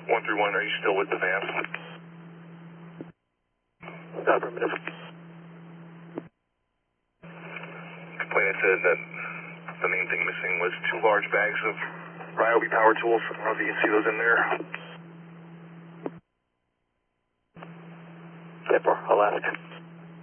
131, are you still with the van? Affirmative. Complainant said that the main thing missing was 2 large bags of Ryobi power tools. I don't know if you can see those in there. 10-4, I'll ask.